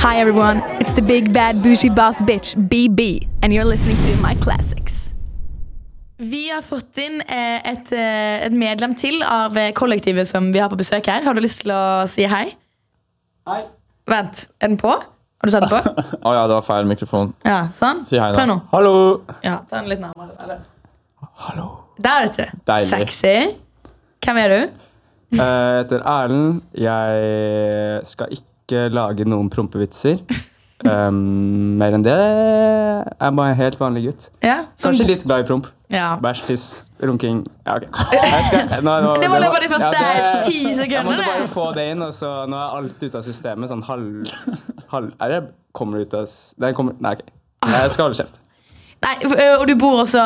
Hi everyone, it's the big bad bougie boss bitch, BB, and you're listening to My Classics. Vi har fått inn et medlem til av kollektivet som vi har på besøk her. Har du lyst til å si hei? Hei. Vent, er den på? Har du tatt den på? Ja, det var feil mikrofon. Ja, sånn. Si hei da. Prøv nå. Hallo. Ja, ta den litt nærmere. Eller? Hallo. Der vet du. Deilig. Sexy. Hvem er du? Jeg heter Erlend. Jeg skal ikke lage noen prompevitser. Mer enn det er bare en helt vanlig gutt. Ja, Kanskje litt glad i promp. Ja. Bæsj, tiss, runking. Ja, ok. Det var løpet de første 10 sekundene. Jeg måtte bare få det inn, og så nå er alt ute av systemet. Sånn kommer det ut av... Nei, ok. Jeg skal holde kjeft. Nei, og du bor også...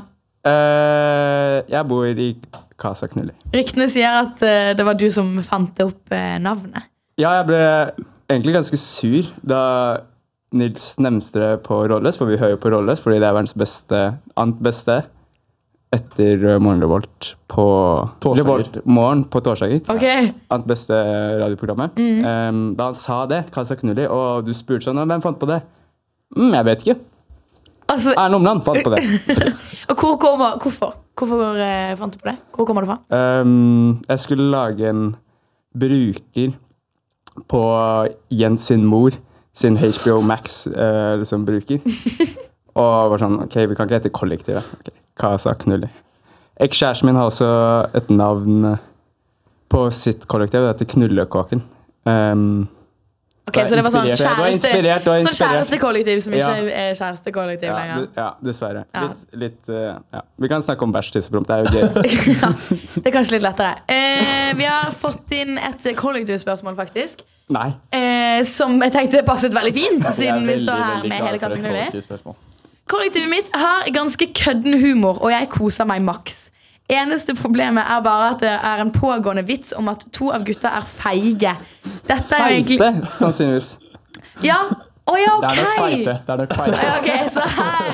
Jeg bor i Casa Knulli. Ryktene sier at det var du som fant opp navnet. Ja, jeg ble egentlig ganske sur da Nils Nemstre på Rådløs, for vi hører jo på Rådløs, fordi det er verdens annet beste etter Morgenrevolt på Revolt morgen på torsdager. Okay. Annet beste radioprogrammet. Da han sa det, Casa Knulli, og du spurte sånn, hvem fant på det? Jeg vet ikke. Altså, Erlend Omland fant på det. Og hvorfor? Hvorfor fant du på det? Hvor kommer det fra? Jeg skulle lage en bruker på Jens sin mor sin HBO Max liksom bruker. Og var sånn, ok, vi kan ikke hete kollektivet. Okay. Casa Knulli. Ekskjæresten min har også et navn på sitt kollektiv, det heter Knullekåken. Ok, så det var sånn kjærestekollektiv som ikke Ja. er kjærestekollektiv lenger. Ja, dessverre. Ja. Ja. Vi kan snakke om bæsj, tissepromp, det er jo gøy. Ja, det er kanskje litt lettere. Vi har fått inn et kollektivspørsmål faktisk. Nei. Som jeg tenkte passet veldig fint, siden vi står her med hele Casa Knulli. Kollektivet mitt har ganske kødden humor, og jeg koser meg maks. Eneste problemet er bare at det er en pågående vits om at 2 av gutta er feige. Dette er jo egentlig... Feite, sannsynligvis. Ja, ja, ok. Det er nok feite. Ja, ok, så her...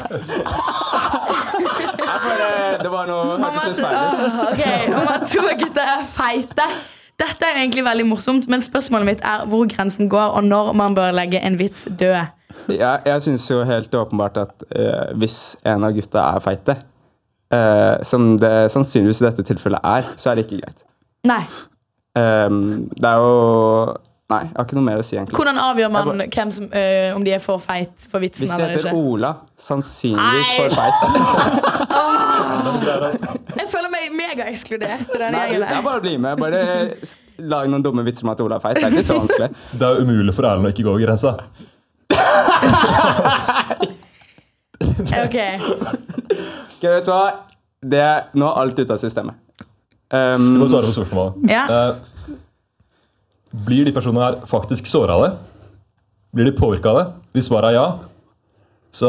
Det var noe... Ok, om at 2 gutta er feite. Dette er jo egentlig veldig morsomt, men spørsmålet mitt er hvor grensen går, og når man bør legge en vits død. Jeg synes jo helt åpenbart at hvis en av gutta er feite, som det sannsynligvis i dette tilfellet så er det ikke greit. Nei. Det er jo... Nei, jeg har ikke noe mer å si egentlig. Hvordan avgjør man hvem som, om de er for feit for vitsen hvis eller ikke? Hvis det heter Ola, sannsynligvis for feit. Jeg føler meg mega-ekskludert i den Nei, gjengen. det er bare å bli med. Bare lag noen dumme vitser om at Ola er feit. Det er ikke så vanskelig. Det er umulig for Erlend å ikke gå over grensa. Ok. Ok, vet du hva? Nå er alt ute av systemet. Vi må svare på spørsmålet. Ja. Blir de personene her faktisk såret av det? Blir de påvirket av det? Hvis svaret er ja, så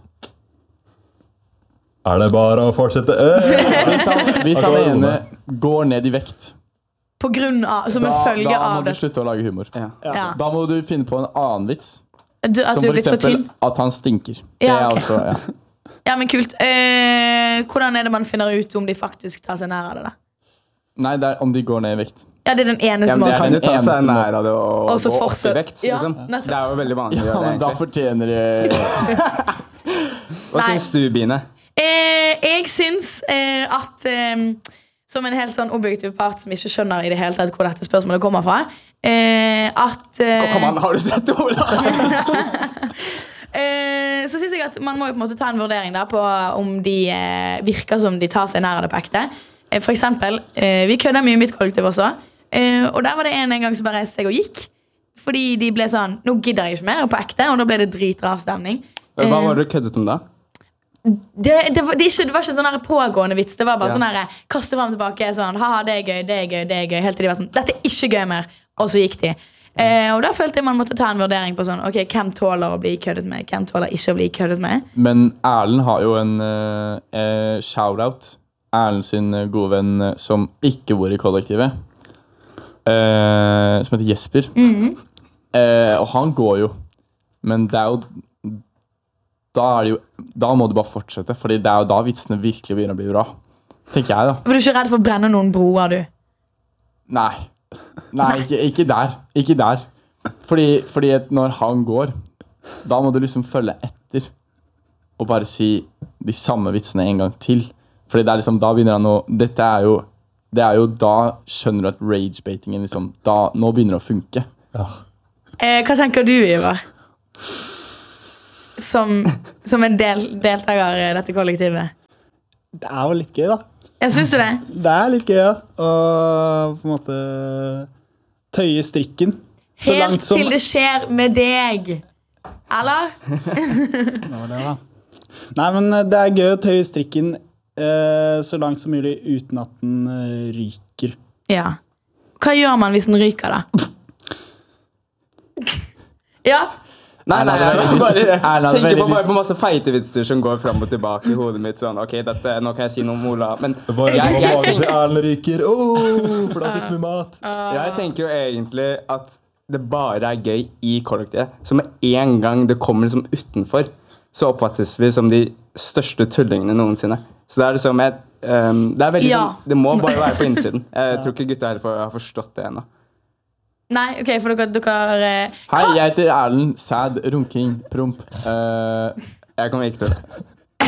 er det bare å fortsette. Hvis han ene går ned i vekt, På grunn av, som en følge da av må du det. slutte å lage humor. Ja. Da må du finne på en annen vits. At Som du er for blitt for eksempel tynn. at han stinker. Ja, Det er ok. også, ja. Ja, men kult. Hvordan er det man finner ut om de faktisk tar seg nær av det da? Nei, det er om de går ned i vekt. Ja, det er den eneste Ja, men det måten. kan jo ta eneste seg nær av det og Og så gå opp i fortsett. vekt. Ja, Liksom. nettopp. Det er jo veldig vanlig å Ja, gjøre det, men da egentlig. fortjener de... Hva Nei. syns du, Bine? Jeg syns at som en helt sånn objektiv part som ikke skjønner i det hele tatt hvor dette spørsmålet kommer fra, at Kom an, har du sett Ola? så synes jeg at man må jo på en måte ta en vurdering der på om de virker som de tar seg nær av det på ekte. For eksempel, vi kødder mye i mitt kollektiv også, og der var det en gang som bare reiste seg og gikk. Fordi de ble sånn, nå gidder jeg ikke mer, og på ekte, og da ble det dritrar stemning. Hva var det du køddet om da? Det var ikke en sånn her pågående vits. Det var bare sånn her kaste frem og tilbake sånn, haha, det er gøy, det er gøy, det er gøy. Helt til de var sånn, dette er ikke gøy mer. Og så gikk de. Og da følte jeg man måtte ta en vurdering på sånn, ok, hvem tåler å bli køddet med, hvem tåler ikke å bli køddet med. Men Erlend har jo en shout-out. Erlend sin gode venn som ikke bor i kollektivet. Som heter Jesper. Og han går jo. Men det er jo da må du bare fortsette, fordi det er jo da vitsene virkelig begynner å bli bra. Tenker jeg da. Var du ikke redd for å brenne noen broer, du? Nei, ikke der. Ikke der. Fordi når han går, da må du liksom følge etter og bare si de samme vitsene en gang til. Fordi det liksom, da begynner han å... Det er jo da skjønner du at rage-baitingen liksom, nå begynner det å funke. Ja. Hva tenker du, Ivar? Som en deltaker i dette kollektivet. Det er jo litt gøy, da. Jeg synes du det? Det er litt gøy, ja. Og på en måte tøye strikken. Så Helt langt som... til det skjer med deg. Eller? Det var det, da. Nei, men det er gøy å tøye strikken så langt som mulig uten at den ryker. Ja. Hva gjør man hvis den ryker, da? Ja. Nei, Erlend jeg hadde tenker veldig bare på masse feitevitser som går frem og tilbake i hodet mitt. Sånn, ok, nå kan jeg si noe om Ola, men Jeg tenker Erlend ryker. For det er ikke så mye mat. jeg tenker jo egentlig at det bare er gøy i kollektivet. Så med en gang det kommer liksom utenfor, så oppfattes vi som de største tullingene noensinne. Så det er liksom det er veldig Ja. sånn, det må bare være på innsiden. Jeg tror ikke gutta her har forstått det ennå. Nei, ok, for dere Hei, jeg heter Erlend, sæd, runking, promp. Jeg kommer ikke til det.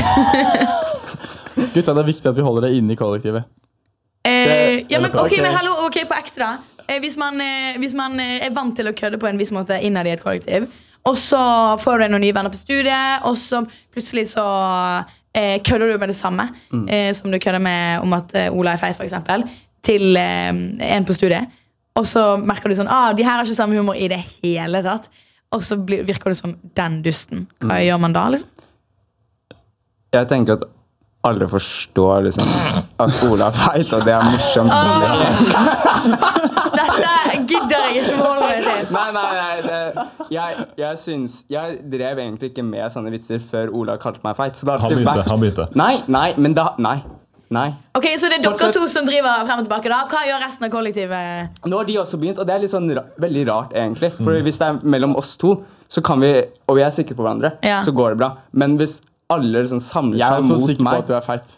Gutta, det er viktig at vi holder det inne i kollektivet. Ja, men ok, Ok. men hallo, ok, på ekstra. Hvis man er vant til å kødde på en viss måte innad i et kollektiv, og så får du noen nye venner på studiet, og så plutselig så kødder du med det samme, som du kødder med om at Ola er feit, for eksempel, til en på studiet. Og så merker du sånn, de her har ikke samme humor i det hele tatt. Og så virker du som den dusten. Hva gjør man da, liksom? Jeg tenker at alle forstår liksom at Ola er feit, og det er morsomt. Dette gidder jeg ikke forholde meg til. Nei, jeg drev egentlig ikke med sånne vitser før Ola kalte meg feit. Så det har Han alltid begynte. Nei. Ok, så det er dere to som driver frem og tilbake da. Hva gjør resten av kollektivet? Nå har de også begynt, og det er litt sånn veldig rart egentlig. For hvis det er mellom oss to, så kan vi, og vi er sikre på hverandre, Ja. så går det bra. Men hvis alle liksom samler Jeg er seg også mot sikker på meg at du er feit.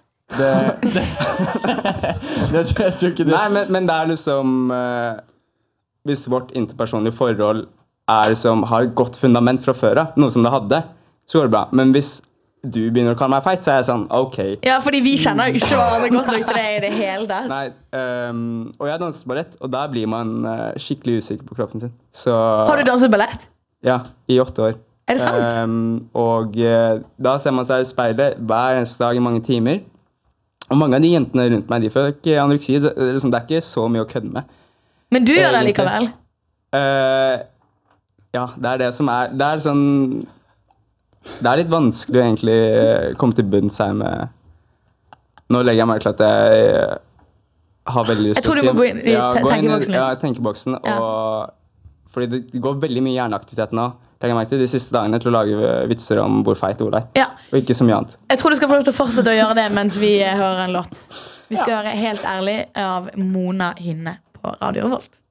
Jeg tror ikke det. Nei, men det er liksom hvis vårt interpersonlige forhold har et godt fundament fra før av, noe som det hadde, så går det bra. Men hvis du begynner å kalle meg feit, så er jeg sånn, ok. Ja, fordi vi kjenner jo ikke hverandre godt nok til det i det hele tatt. Nei, og jeg danset ballett, og da blir man skikkelig usikker på kroppen sin. Så, Har du danset ballett? Ja, i 8 år. Er det sant? Og da ser man seg i speilet hver eneste dag i mange timer. Og mange av de jentene rundt meg, de fikk anoreksi. Det er ikke så mye å kødde med. Men du gjør det Egentlig. likevel. Ja, det er det som er. Det er sånn... Det er litt vanskelig å egentlig komme til bunns her med... Nå legger jeg meg til at jeg har veldig lyst Jeg tror du må gå inn i tenkeboksen litt. Ja, tenkeboksen. Ja. Fordi det går veldig mye hjerneaktivitet nå. Legger jeg meg til de siste dagene til å lage vitser om hvor feit Ola er. Ja. Og ikke så mye annet. Jeg tror du skal få lov til å fortsette å gjøre det mens vi hører en låt. Vi skal høre Helt ærlig av Mona Hynne på Radio Revolt.